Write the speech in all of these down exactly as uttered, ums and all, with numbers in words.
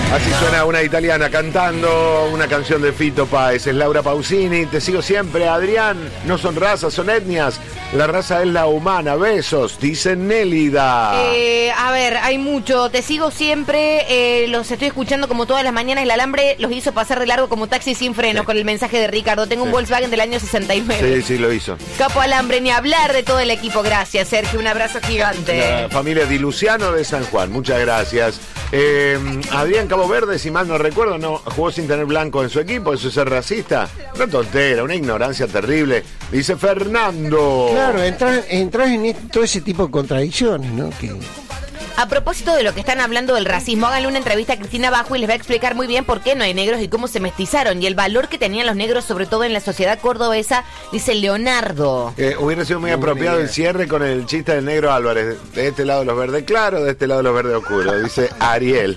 Así suena una italiana cantando una canción de Fito Páez. Es Laura Pausini. Te sigo siempre, Adrián. No son razas, son etnias. La raza es la humana. Besos, dice Nélida. Eh, a ver, hay mucho. Te sigo siempre. Eh, los estoy escuchando como todas las mañanas. El alambre los hizo pasar de largo como taxi sin frenos, sí, con el mensaje de Ricardo. Tengo sí. un Volkswagen del año sesenta y nueve. Sí, sí, lo hizo. Capo Alambre, ni hablar de todo el equipo. Gracias, Sergio. Un abrazo gigante. La familia Di Luciano de San Juan. Muchas gracias. Eh, Adrián Cabo Verde, si mal no recuerdo, no jugó sin tener blanco en su equipo. Eso es ser racista. Una tontera, una ignorancia terrible. Dice Fernando. Claro, entras, entras en este, todo ese tipo de contradicciones, ¿no? Que... A propósito de lo que están hablando del racismo, háganle una entrevista a Cristina Bajo y les va a explicar muy bien por qué no hay negros y cómo se mestizaron y el valor que tenían los negros, sobre todo en la sociedad cordobesa, dice Leonardo. Eh, hubiera sido muy, muy apropiado bien el cierre con el chiste del negro Álvarez. De este lado los verdes claros, de este lado los verdes oscuros, dice Ariel.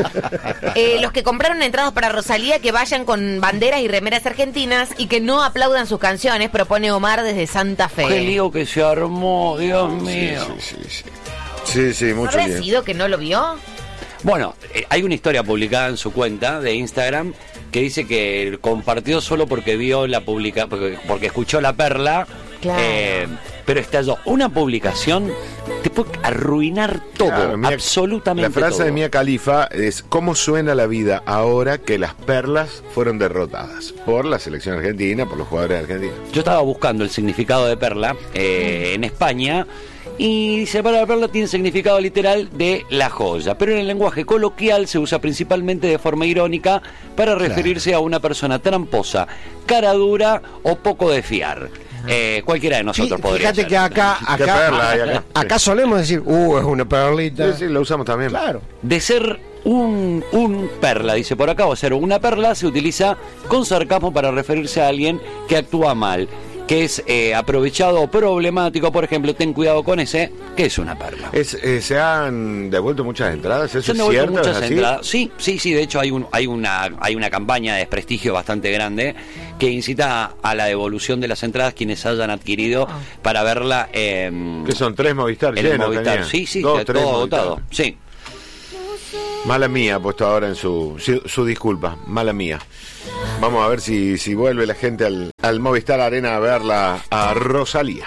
Eh, los que compraron entradas para Rosalía, que vayan con banderas y remeras argentinas y que no aplaudan sus canciones, propone Omar desde Santa Fe. Qué lío que se armó, Dios mío. Sí, sí, sí. sí. Sí, sí, mucho ¿Habrá bien. sido que no lo vio? Bueno, eh, hay una historia publicada en su cuenta de Instagram que dice que compartió solo porque vio la publica, porque, porque escuchó La Perla, claro. eh, pero estalló. Una publicación te puede arruinar todo, claro, Mía, absolutamente todo. La frase todo. de Mía Khalifa es: ¿cómo suena la vida ahora que las perlas fueron derrotadas por la selección argentina, por los jugadores argentinos? Yo estaba buscando el significado de perla eh, en España. Y dice, para la perla tiene significado literal de la joya, pero en el lenguaje coloquial se usa principalmente de forma irónica para referirse claro. a una persona tramposa, cara dura o poco de fiar. Eh, cualquiera de nosotros sí, podría fíjate ser. que acá acá, perla, acá, acá, acá solemos decir, uh, es una perlita. Sí, sí, lo usamos también. Claro. De ser un, un perla, dice por acá, o ser una perla, se utiliza con sarcasmo para referirse a alguien que actúa mal, que es eh, aprovechado o problemático. Por ejemplo, ten cuidado con ese, que es una perla. Es, eh, ¿Se han devuelto muchas entradas? ¿Eso Se han es devuelto cierto? muchas ¿Es entradas. Sí, sí, sí. De hecho, hay, un, hay, una, hay una campaña de desprestigio bastante grande que incita a la devolución de las entradas quienes hayan adquirido oh. para verla. Eh, que son tres Movistar llenos. Movistar. Sí, sí, Dos, todo agotado. Sí. Mala mía ha puesto ahora en su, su, su disculpa. Mala mía. Vamos a ver si, si vuelve la gente al, al Movistar Arena a verla a Rosalía.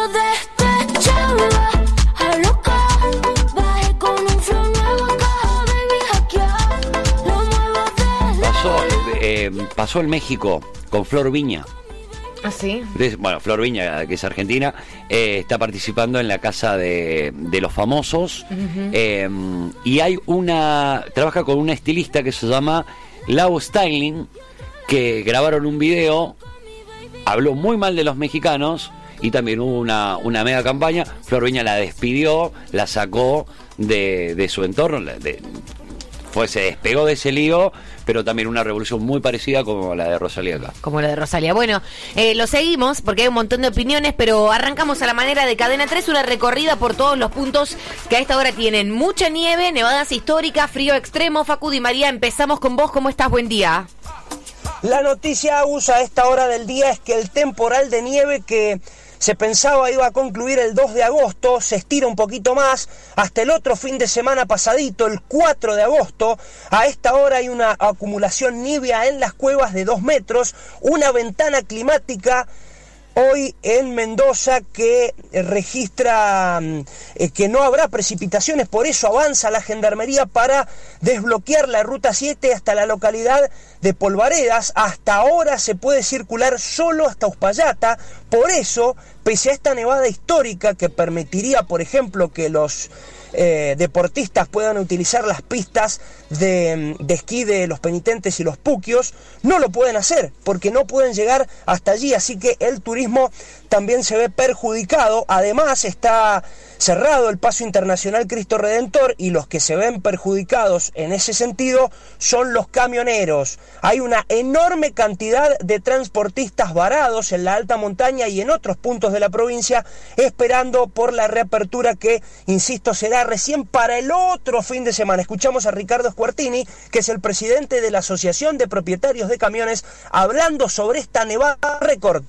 Pasó, eh, pasó en México con Flor Viña. ¿Ah, sí? De, bueno, Flor Viña, que es argentina, eh, está participando en la Casa de, de los Famosos. Uh-huh. eh, y hay una... Trabaja con una estilista que se llama Lau Styling, que grabaron un video, habló muy mal de los mexicanos y también hubo una, una mega campaña. Flor Viña la despidió, la sacó de, de su entorno, de, fue, se despegó de ese lío, pero también una revolución muy parecida como la de Rosalía acá. Como la de Rosalía. Bueno, eh, lo seguimos porque hay un montón de opiniones, pero arrancamos a la manera de Cadena tres, una recorrida por todos los puntos que a esta hora tienen mucha nieve, nevadas históricas, frío extremo. Facu Di María, empezamos con vos. ¿Cómo estás? Buen día. La noticia, Agus, a esta hora del día es que el temporal de nieve que se pensaba iba a concluir el dos de agosto, se estira un poquito más hasta el otro fin de semana pasadito, el cuatro de agosto. A esta hora hay una acumulación nívea en las cuevas de dos metros, una ventana climática hoy en Mendoza que registra eh, que no habrá precipitaciones, por eso avanza la Gendarmería para desbloquear la ruta siete hasta la localidad de Polvaredas. Hasta ahora se puede circular solo hasta Uspallata, por eso, pese a esta nevada histórica que permitiría, por ejemplo, que los Eh, deportistas puedan utilizar las pistas de, de esquí de los penitentes y los puquios, no lo pueden hacer porque no pueden llegar hasta allí, así que el turismo también se ve perjudicado. Además está cerrado el paso internacional Cristo Redentor y los que se ven perjudicados en ese sentido son los camioneros. Hay una enorme cantidad de transportistas varados en la alta montaña y en otros puntos de la provincia esperando por la reapertura que, insisto, será recién para el otro fin de semana. Escuchamos a Ricardo Squartini, que es el presidente de la Asociación de Propietarios de Camiones, hablando sobre esta nevada récord.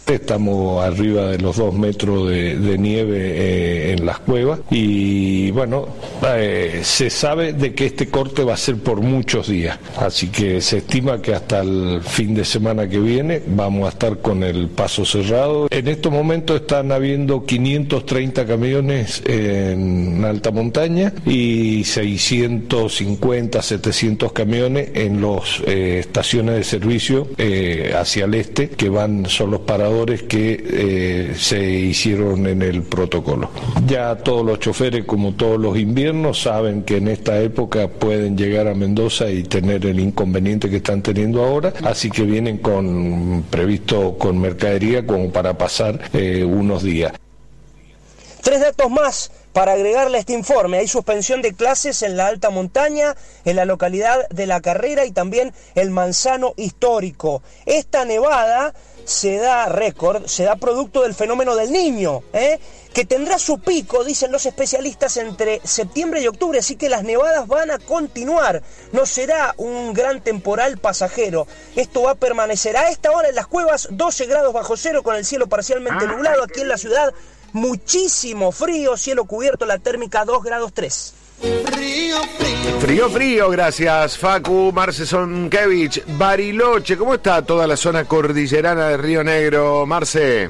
Estamos arriba de los dos metros de, de nieve eh, en las cuevas y bueno, eh, se sabe de que este corte va a ser por muchos días, así que se estima que hasta el fin de semana que viene vamos a estar con el paso cerrado. En estos momentos están habiendo quinientos treinta camiones en alta montaña y seiscientos cincuenta, setecientos camiones en las eh, estaciones de servicio eh, hacia el este, que van, son los paradores que eh, se hicieron en el protocolo. Ya todos los choferes, como todos los inviernos, saben que en esta época pueden llegar a Mendoza y tener el inconveniente que están teniendo ahora, así que vienen con previsto con mercadería como para pasar eh, unos días. Tres datos más para agregarle a este informe. Hay suspensión de clases en la alta montaña, en la localidad de La Carrera y también el Manzano Histórico. Esta nevada se da récord, se da producto del fenómeno del Niño, ¿eh? que tendrá su pico, dicen los especialistas, entre septiembre y octubre, así que las nevadas van a continuar. No será un gran temporal pasajero. Esto va a permanecer. A esta hora en las cuevas, doce grados bajo cero con el cielo parcialmente nublado. Aquí en la ciudad, muchísimo frío, cielo cubierto, la térmica dos grados tres. Frío, frío. Frío, frío, gracias, Facu, Marce Sonkevich. Bariloche, ¿cómo está toda la zona cordillerana de Río Negro, Marce?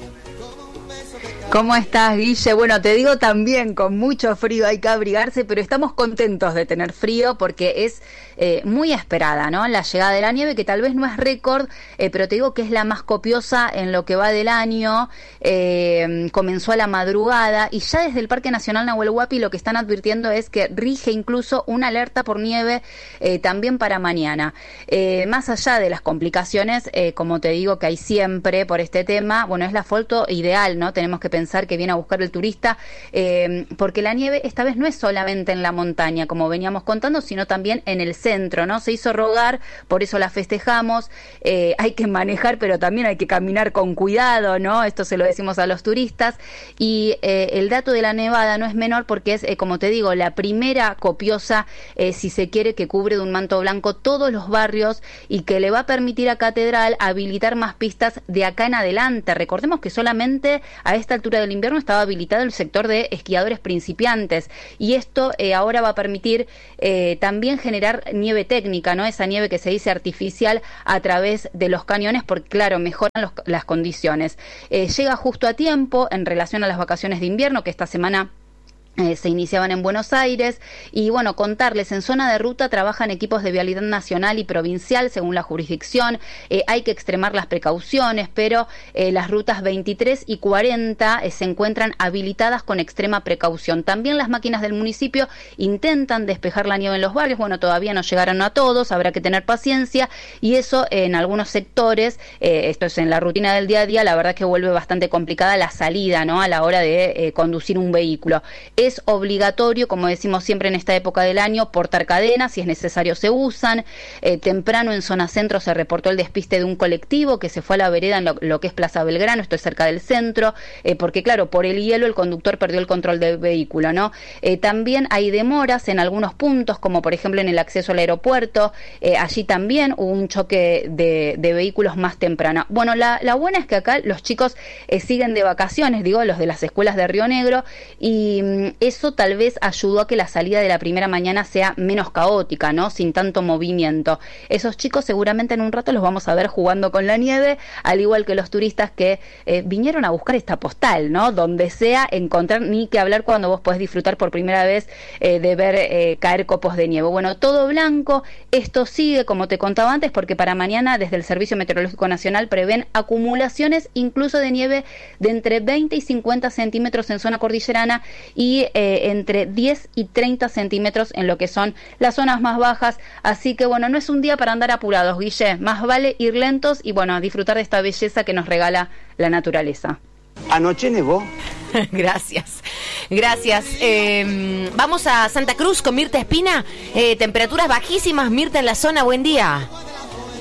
¿Cómo estás, Guille? Bueno, te digo también, con mucho frío hay que abrigarse, pero estamos contentos de tener frío porque es eh, muy esperada, ¿no? La llegada de la nieve, que tal vez no es récord, eh, pero te digo que es la más copiosa en lo que va del año. Eh, comenzó a la madrugada y ya desde el Parque Nacional Nahuel Huapi lo que están advirtiendo es que rige incluso una alerta por nieve eh, también para mañana. Eh, más allá de las complicaciones, eh, como te digo que hay siempre por este tema, bueno, es la foto ideal, ¿no? Tenemos que pensar que viene a buscar el turista, eh, porque la nieve esta vez no es solamente en la montaña, como veníamos contando, sino también en el centro, ¿no? Se hizo rogar, por eso la festejamos. Eh, hay que manejar, pero también hay que caminar con cuidado, ¿no? Esto se lo decimos a los turistas. Y eh, el dato de la nevada no es menor porque es, eh, como te digo, la primera copiosa, eh, si se quiere, que cubre de un manto blanco todos los barrios y que le va a permitir a Catedral habilitar más pistas de acá en adelante. Recordemos que solamente a esta altura del invierno estaba habilitado el sector de esquiadores principiantes y esto eh, ahora va a permitir eh, también generar nieve técnica, ¿no? Esa nieve que se dice artificial a través de los cañones, porque claro, mejoran los, las condiciones. Eh, llega justo a tiempo en relación a las vacaciones de invierno que esta semana Eh, se iniciaban en Buenos Aires. Y bueno, contarles, en zona de ruta trabajan equipos de vialidad nacional y provincial según la jurisdicción. Eh, hay que extremar las precauciones, pero eh, las rutas veintitrés y cuarenta eh, se encuentran habilitadas con extrema precaución. También las máquinas del municipio intentan despejar la nieve en los barrios. Bueno, todavía no llegaron a todos, habrá que tener paciencia y eso eh, en algunos sectores, eh, esto es en la rutina del día a día, la verdad que vuelve bastante complicada la salida, ¿no? A la hora de eh, conducir un vehículo. Es obligatorio, como decimos siempre en esta época del año, portar cadenas, si es necesario se usan. Eh, temprano en zona centro se reportó el despiste de un colectivo que se fue a la vereda en lo, lo que es Plaza Belgrano, esto es cerca del centro, eh, porque claro, por el hielo el conductor perdió el control del vehículo, ¿no? Eh, también hay demoras en algunos puntos, como por ejemplo en el acceso al aeropuerto, eh, allí también hubo un choque de, de vehículos más temprano. Bueno, la, la buena es que acá los chicos eh, siguen de vacaciones, digo, los de las escuelas de Río Negro, y eso tal vez ayudó a que la salida de la primera mañana sea menos caótica, ¿no? Sin tanto movimiento. Esos chicos seguramente en un rato los vamos a ver jugando con la nieve, al igual que los turistas que eh, vinieron a buscar esta postal, ¿no? Donde sea encontrar, ni que hablar cuando vos podés disfrutar por primera vez eh, de ver eh, caer copos de nieve. Bueno, todo blanco. Esto sigue, como te contaba antes, porque para mañana desde el Servicio Meteorológico Nacional prevén acumulaciones incluso de nieve de entre veinte y cincuenta centímetros en zona cordillerana y Eh, entre diez y treinta centímetros en lo que son las zonas más bajas, así que bueno, no es un día para andar apurados, Guille, más vale ir lentos y bueno, disfrutar de esta belleza que nos regala la naturaleza. Anoche nevó. Gracias, gracias. Eh, vamos a Santa Cruz con Mirta Espina, eh, temperaturas bajísimas, Mirta en la zona, buen día.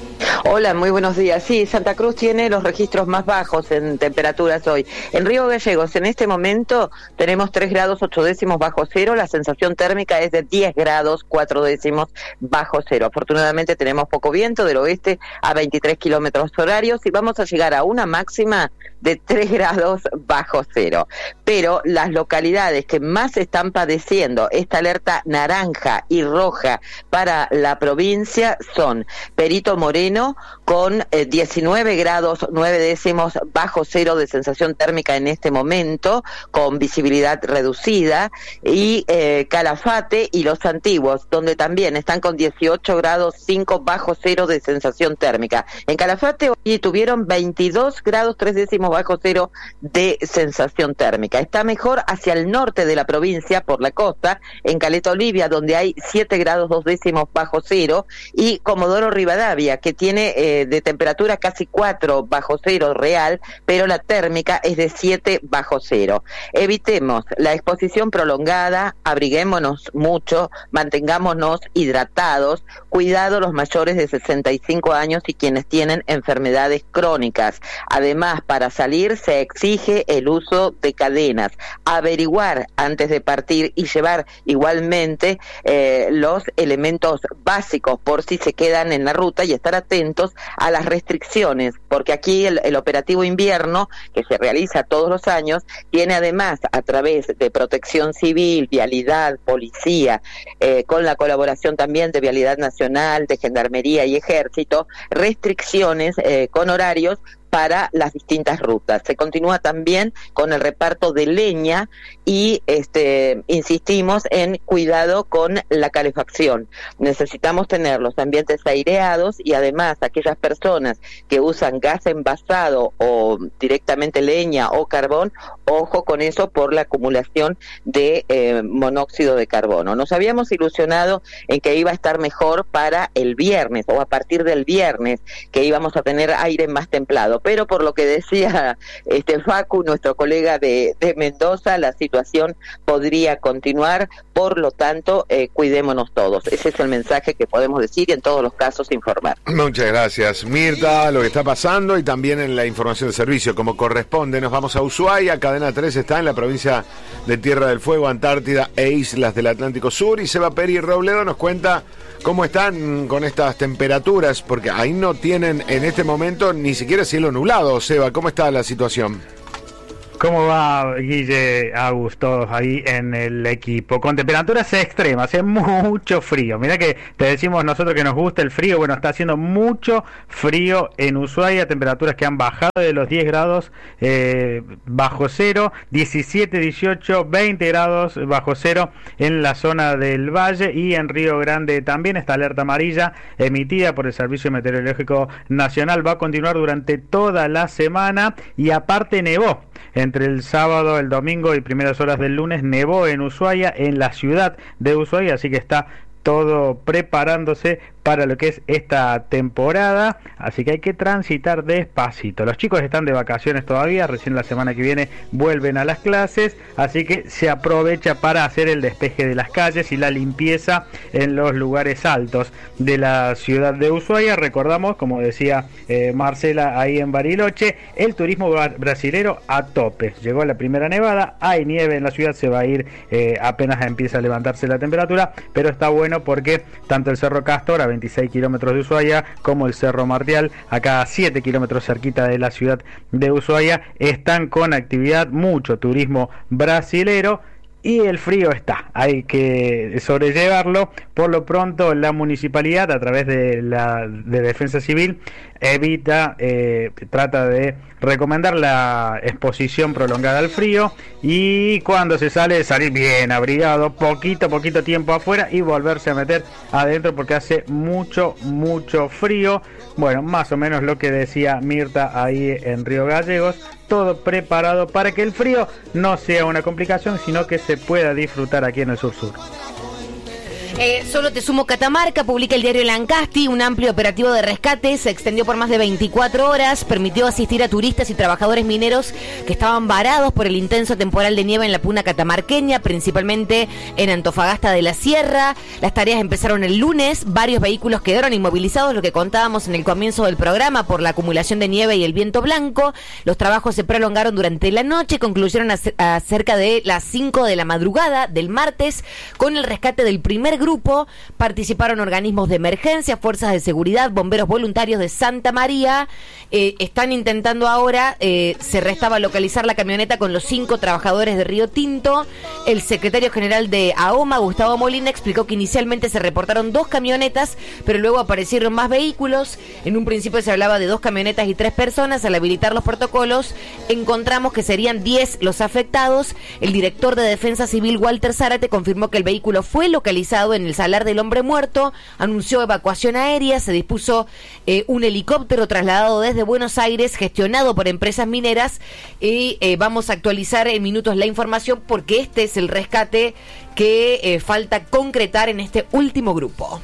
Hola, muy buenos días. Sí, Santa Cruz tiene los registros más bajos en temperaturas hoy. En Río Gallegos, en este momento, tenemos tres grados ocho décimos bajo cero. La sensación térmica es de diez grados cuatro décimos bajo cero. Afortunadamente tenemos poco viento del oeste a veintitrés kilómetros horarios y vamos a llegar a una máxima de tres grados bajo cero. Pero las localidades que más están padeciendo esta alerta naranja y roja para la provincia son Perito Moreno, con eh, diecinueve grados nueve décimos bajo cero de sensación térmica en este momento, con visibilidad reducida, y eh, Calafate y Los Antiguos, donde también están con dieciocho grados cinco bajo cero de sensación térmica. En Calafate hoy tuvieron veintidós grados tres décimos bajo cero de sensación térmica. Está mejor hacia el norte de la provincia, por la costa, en Caleta Olivia, donde hay siete grados dos décimos bajo cero, y Comodoro Rivadavia, que tiene eh, de temperatura casi cuatro bajo cero real, pero la térmica es de siete bajo cero. Evitemos la exposición prolongada, abriguémonos mucho, mantengámonos hidratados, cuidado los mayores de sesenta y cinco años y quienes tienen enfermedades crónicas. Además, para salir se exige el uso de cadenas, averiguar antes de partir y llevar igualmente eh, los elementos básicos por si se quedan en la ruta y estar atentos a las restricciones, porque aquí el, el operativo invierno, que se realiza todos los años, tiene además a través de Protección Civil, Vialidad, Policía, eh, con la colaboración también de Vialidad Nacional, de Gendarmería y Ejército, restricciones eh, con horarios para las distintas rutas. Se continúa también con el reparto de leña y este insistimos en cuidado con la calefacción. Necesitamos tener los ambientes aireados y además aquellas personas que usan gas envasado o directamente leña o carbón, ojo con eso por la acumulación de eh, monóxido de carbono. Nos habíamos ilusionado en que iba a estar mejor para el viernes o a partir del viernes, que íbamos a tener aire más templado, pero por lo que decía este Facu, nuestro colega de, de Mendoza, la situación podría continuar, por lo tanto, eh, cuidémonos todos. Ese es el mensaje que podemos decir y en todos los casos informar. Muchas gracias, Mirta, lo que está pasando y también en la información de servicio, como corresponde. Nos vamos a Ushuaia, Cadena tres está en la provincia de Tierra del Fuego, Antártida e islas del Atlántico Sur, y Seba Peri Robledo nos cuenta cómo están con estas temperaturas, porque ahí no tienen en este momento ni siquiera cielo nublado. Seba, ¿cómo está la situación? ¿Cómo va, Guille, Agus, todos ahí en el equipo? Con temperaturas extremas, es mucho frío. Mirá que te decimos nosotros que nos gusta el frío. Bueno, está haciendo mucho frío en Ushuaia, temperaturas que han bajado de los diez grados eh, bajo cero, diecisiete, dieciocho, veinte grados bajo cero en la zona del Valle, y en Río Grande también. Esta alerta amarilla emitida por el Servicio Meteorológico Nacional va a continuar durante toda la semana, y aparte nevó. Entre el sábado, el domingo y primeras horas del lunes nevó en Ushuaia, en la ciudad de Ushuaia, así que está todo preparándose para lo que es esta temporada, así que hay que transitar despacito. Los chicos están de vacaciones todavía, recién la semana que viene vuelven a las clases, así que se aprovecha para hacer el despeje de las calles y la limpieza en los lugares altos de la ciudad de Ushuaia. Recordamos, como decía eh, Marcela ahí en Bariloche, el turismo brasilero a tope. Llegó la primera nevada, hay nieve en la ciudad, se va a ir eh, apenas empieza a levantarse la temperatura, pero está bueno porque tanto el Cerro Castor a veintiséis kilómetros de Ushuaia como el Cerro Martial acá a siete kilómetros cerquita de la ciudad de Ushuaia están con actividad, mucho turismo brasilero. Y el frío está, hay que sobrellevarlo. Por lo pronto la municipalidad, a través de la de Defensa Civil, evita, eh, trata de recomendar la exposición prolongada al frío, y cuando se sale, salir bien abrigado, poquito, poquito tiempo afuera y volverse a meter adentro porque hace mucho, mucho frío. Bueno, más o menos lo que decía Mirta ahí en Río Gallegos, todo preparado para que el frío no sea una complicación, sino que se pueda disfrutar aquí en el sur-sur. Eh, solo te sumo Catamarca, publica el diario Lancasti, un amplio operativo de rescate se extendió por más de veinticuatro horas, permitió asistir a turistas y trabajadores mineros que estaban varados por el intenso temporal de nieve en la puna catamarqueña, principalmente en Antofagasta de la Sierra. Las tareas empezaron el lunes, varios vehículos quedaron inmovilizados, lo que contábamos en el comienzo del programa, por la acumulación de nieve y el viento blanco. Los trabajos se prolongaron durante la noche, concluyeron a, a cerca de las cinco de la madrugada del martes con el rescate del primer grupo. Participaron organismos de emergencia, fuerzas de seguridad, bomberos voluntarios de Santa María. Eh, están intentando ahora, eh, se restaba localizar la camioneta con los cinco trabajadores de Río Tinto. El secretario general de AOMA, Gustavo Molina, explicó que inicialmente se reportaron dos camionetas, pero luego aparecieron más vehículos. En un principio se hablaba de dos camionetas y tres personas. Al habilitar los protocolos, encontramos que serían diez los afectados. El director de Defensa Civil, Walter Zárate, confirmó que el vehículo fue localizado en el Salar del Hombre Muerto, anunció evacuación aérea, se dispuso eh, un helicóptero trasladado desde Buenos Aires, gestionado por empresas mineras, y eh, vamos a actualizar en minutos la información porque este es el rescate que eh, falta concretar en este último grupo.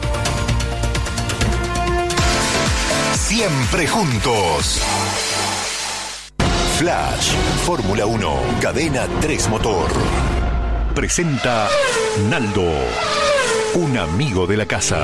Siempre juntos. Flash, Fórmula uno, Cadena tres Motor. Presenta Naldo, un amigo de la casa.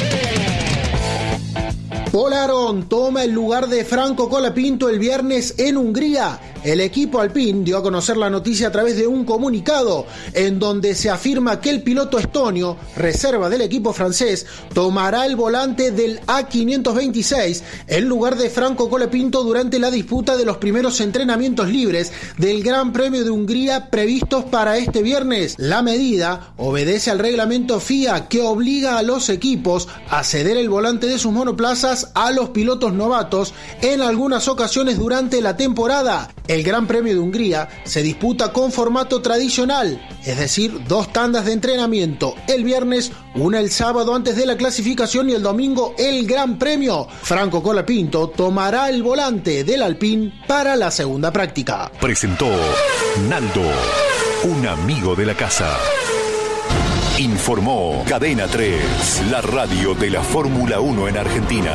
Polaron toma el lugar de Franco Colapinto el viernes en Hungría. El equipo Alpine dio a conocer la noticia a través de un comunicado en donde se afirma que el piloto estonio, reserva del equipo francés, tomará el volante del A quinientos veintiséis en lugar de Franco Colapinto durante la disputa de los primeros entrenamientos libres del Gran Premio de Hungría previstos para este viernes. La medida obedece al reglamento F I A que obliga a los equipos a ceder el volante de sus monoplazas a los pilotos novatos en algunas ocasiones durante la temporada. El Gran Premio de Hungría se disputa con formato tradicional, es decir, dos tandas de entrenamiento, el viernes, una el sábado antes de la clasificación y el domingo el Gran Premio. Franco Colapinto tomará el volante del Alpine para la segunda práctica. Presentó Naldo, un amigo de la casa. Informó Cadena tres, la radio de la Fórmula uno en Argentina.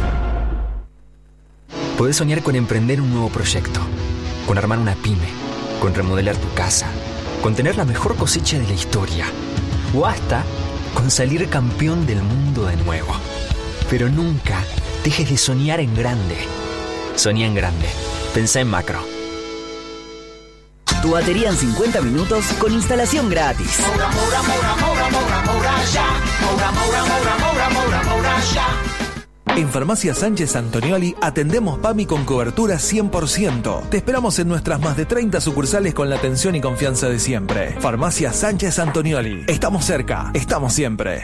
Podés soñar con emprender un nuevo proyecto, con armar una pyme, con remodelar tu casa, con tener la mejor cosecha de la historia, o hasta con salir campeón del mundo de nuevo. Pero nunca dejes de soñar en grande. Soñá en grande. Pensá en macro. Tu batería en cincuenta minutos con instalación gratis. Moura, Moura, Moura, Moura, Moura, Moura, ya. Moura, Moura, Moura, Moura, Moura, Moura, ya. En Farmacia Sánchez Antonioli atendemos PAMI con cobertura cien por ciento. Te esperamos en nuestras más de treinta sucursales con la atención y confianza de siempre. Farmacia Sánchez Antonioli. Estamos cerca, estamos siempre.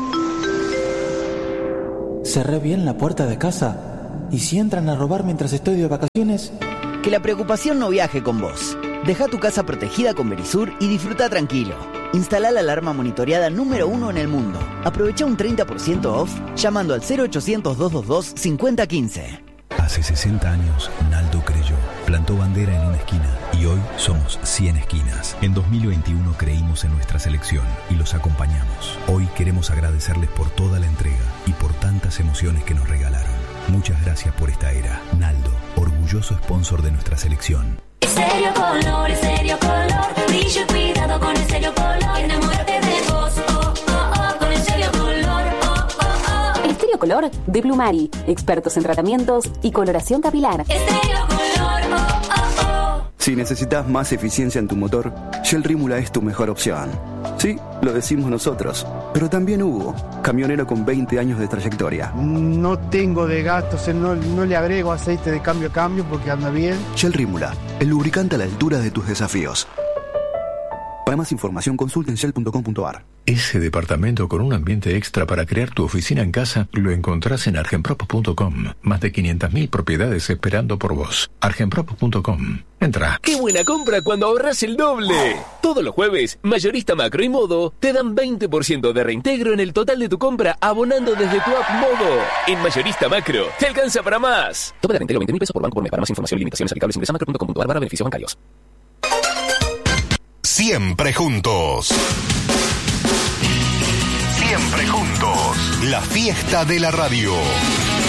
Cerré bien la puerta de casa. ¿Y si entran a robar mientras estoy de vacaciones? Que la preocupación no viaje con vos. Deja tu casa protegida con Verisur y disfruta tranquilo. Instala la alarma monitoreada número uno en el mundo. Aprovecha un treinta por ciento off llamando al cero ochocientos, doscientos veintidós, cincuenta quince. Hace sesenta años, Naldo creyó, plantó bandera en una esquina y hoy somos cien esquinas. En dos mil veintiuno creímos en nuestra selección y los acompañamos. Hoy queremos agradecerles por toda la entrega y por tantas emociones que nos regalaron. Muchas gracias por esta era. Naldo, orgulloso sponsor de nuestra selección. Serio color, serio color, brillo y cuidado con el serio color. Enamórate de vos, oh, oh, oh, con el serio color, oh, oh, oh. Estéreo Color de Blumari, expertos en tratamientos y coloración capilar. Estéreo color, oh, oh, oh. Si necesitas más eficiencia en tu motor, Shell Rímula es tu mejor opción. Sí, lo decimos nosotros, pero también Hugo, camionero con veinte años de trayectoria. No tengo de gastos, no, no le agrego aceite de cambio a cambio porque anda bien. Shell Rímula, el lubricante a la altura de tus desafíos. Para más información, consulta en shell punto com punto a r. Ese departamento con un ambiente extra para crear tu oficina en casa lo encontrás en argenprop punto com. Más de quinientas mil propiedades esperando por vos. argenprop punto com. Entra. ¡Qué buena compra cuando ahorras el doble! Todos los jueves, Mayorista Macro y Modo te dan veinte por ciento de reintegro en el total de tu compra abonando desde tu app Modo. En Mayorista Macro, te alcanza para más. Tope de reintegro veinte mil pesos por banco por mes. Para más información y limitaciones aplicables ingresa macro punto com punto a r barra beneficios bancarios. Siempre juntos. La fiesta de la radio.